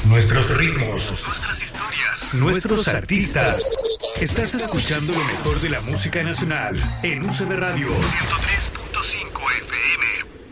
Nuestros ritmos, nuestras historias, nuestros artistas. Estás escuchando lo mejor de la música nacional en UCB Radio 103.